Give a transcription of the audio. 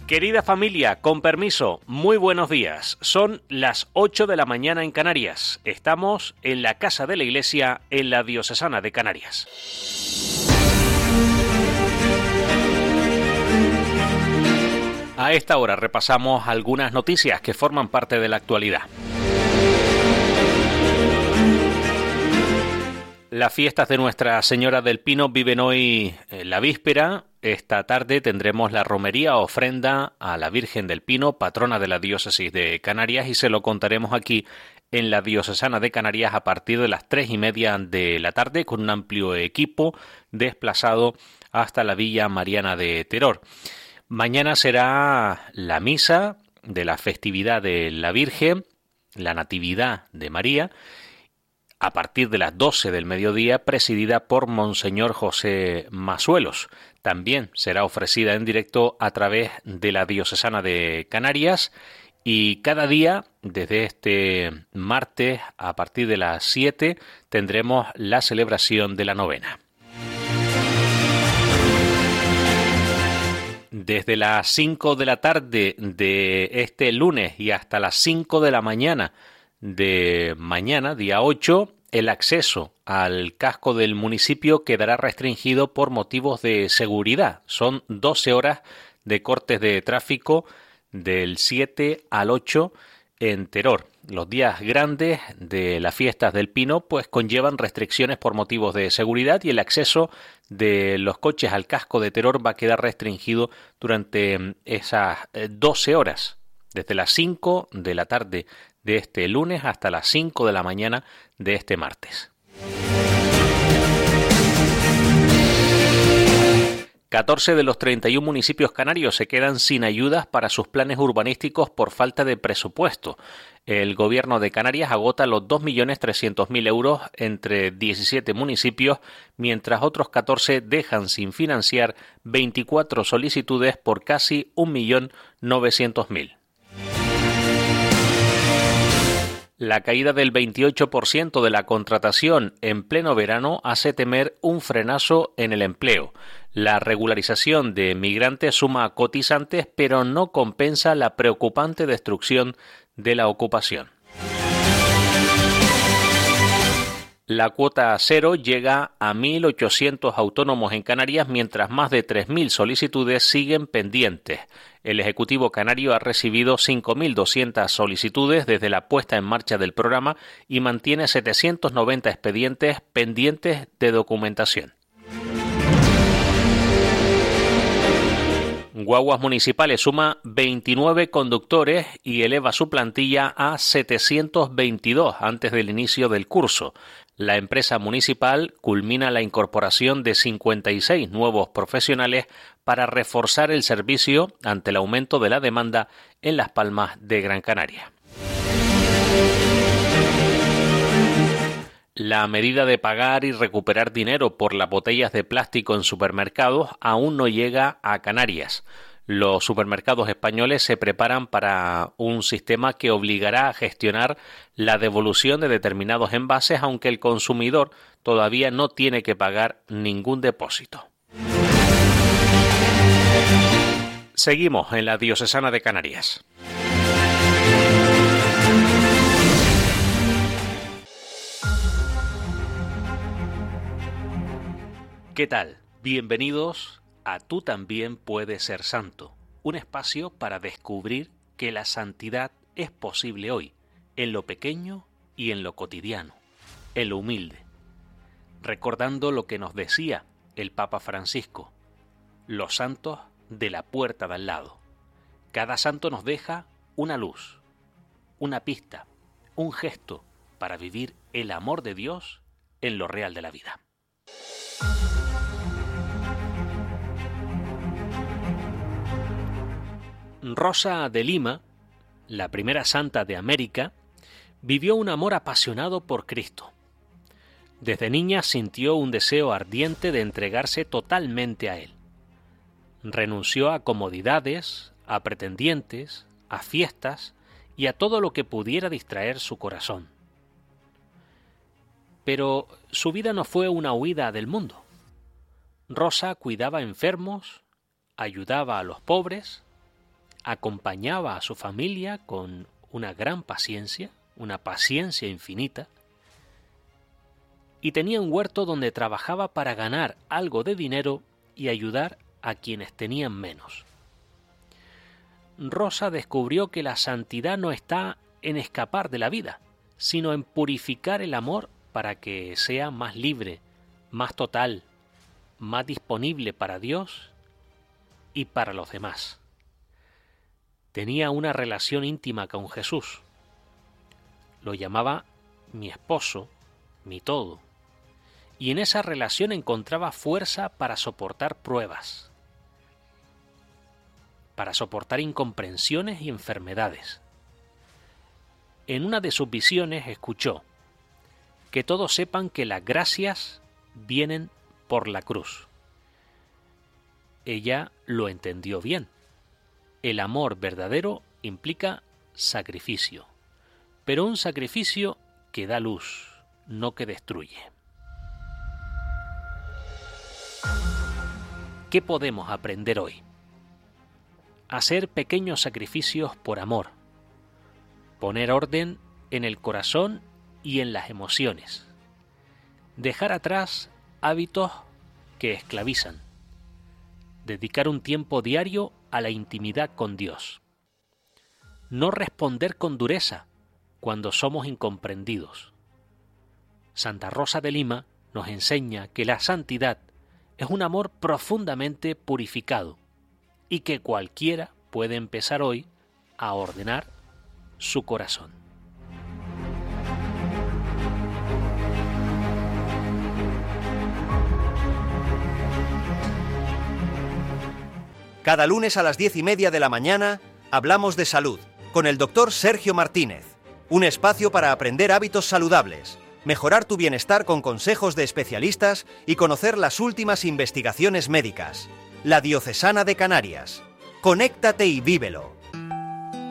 Querida familia, con permiso, muy buenos días. Son las 8 de la mañana en Canarias. Estamos en la Casa de la Iglesia, en la Diocesana de Canarias. A esta hora repasamos algunas noticias que forman parte de la actualidad. Las fiestas de Nuestra Señora del Pino viven hoy la víspera. Esta tarde tendremos la romería ofrenda a la Virgen del Pino, patrona de la diócesis de Canarias, y se lo contaremos aquí en la Diocesana de Canarias a partir de las 3:30 de la tarde con un amplio equipo desplazado hasta la Villa Mariana de Teror. Mañana será la misa de la festividad de la Virgen, la Natividad de María, a partir de las 12 del mediodía, presidida por Monseñor José Masuelos. También será ofrecida en directo a través de la Diocesana de Canarias y cada día, desde este martes, a partir de las 7, tendremos la celebración de la novena. Desde las 5 de la tarde de este lunes y hasta las 5 de la mañana de mañana, día 8, el acceso al casco del municipio quedará restringido por motivos de seguridad. Son 12 horas de cortes de tráfico del 7 al 8 en Teror. Los días grandes de las fiestas del Pino pues conllevan restricciones por motivos de seguridad y el acceso de los coches al casco de Teror va a quedar restringido durante esas 12 horas, desde las 5 de la tarde de este lunes hasta las 5 de la mañana de este martes. 14 de los 31 municipios canarios se quedan sin ayudas para sus planes urbanísticos por falta de presupuesto. El gobierno de Canarias agota los 2.300.000 euros entre 17 municipios, mientras otros 14 dejan sin financiar 24 solicitudes por casi 1.900.000. La caída del 28% de la contratación en pleno verano hace temer un frenazo en el empleo. La regularización de migrantes suma cotizantes, pero no compensa la preocupante destrucción de la ocupación. La cuota cero llega a 1.800 autónomos en Canarias, mientras más de 3.000 solicitudes siguen pendientes. El Ejecutivo canario ha recibido 5.200 solicitudes desde la puesta en marcha del programa y mantiene 790 expedientes pendientes de documentación. Guaguas Municipales suma 29 conductores y eleva su plantilla a 722 antes del inicio del curso. La empresa municipal culmina la incorporación de 56 nuevos profesionales para reforzar el servicio ante el aumento de la demanda en Las Palmas de Gran Canaria. La medida de pagar y recuperar dinero por las botellas de plástico en supermercados aún no llega a Canarias. Los supermercados españoles se preparan para un sistema que obligará a gestionar la devolución de determinados envases, aunque el consumidor todavía no tiene que pagar ningún depósito. Seguimos en la Diocesana de Canarias. ¿Qué tal? Bienvenidos a Tú también puedes ser santo, un espacio para descubrir que la santidad es posible hoy, en lo pequeño y en lo cotidiano, en lo humilde. Recordando lo que nos decía el Papa Francisco, los santos de la puerta de al lado. Cada santo nos deja una luz, una pista, un gesto para vivir el amor de Dios en lo real de la vida. Rosa de Lima, la primera santa de América, vivió un amor apasionado por Cristo. Desde niña sintió un deseo ardiente de entregarse totalmente a Él. Renunció a comodidades, a pretendientes, a fiestas y a todo lo que pudiera distraer su corazón. Pero su vida no fue una huida del mundo. Rosa cuidaba enfermos, ayudaba a los pobres, acompañaba a su familia con una gran paciencia, una paciencia infinita, y tenía un huerto donde trabajaba para ganar algo de dinero y ayudar a quienes tenían menos. Rosa descubrió que la santidad no está en escapar de la vida, sino en purificar el amor para que sea más libre, más total, más disponible para Dios y para los demás. Tenía una relación íntima con Jesús. Lo llamaba mi esposo, mi todo. Y en esa relación encontraba fuerza para soportar pruebas, para soportar incomprensiones y enfermedades. En una de sus visiones escuchó: que todos sepan que las gracias vienen por la cruz. Ella lo entendió bien. El amor verdadero implica sacrificio, pero un sacrificio que da luz, no que destruye. ¿Qué podemos aprender hoy? Hacer pequeños sacrificios por amor, poner orden en el corazón y en las emociones, dejar atrás hábitos que esclavizan, dedicar un tiempo diario a la intimidad con Dios, no responder con dureza cuando somos incomprendidos. Santa Rosa de Lima nos enseña que la santidad es un amor profundamente purificado y que cualquiera puede empezar hoy a ordenar su corazón. Cada lunes a las 10:30 de la mañana hablamos de salud con el doctor Sergio Martínez. Un espacio para aprender hábitos saludables, mejorar tu bienestar con consejos de especialistas y conocer las últimas investigaciones médicas. La Diocesana de Canarias. Conéctate y vívelo.